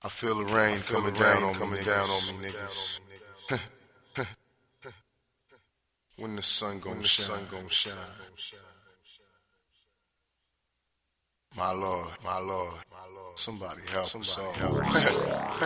I feel the rain coming down on me, niggas. When the sun gon' shine. My Lord, somebody help us all.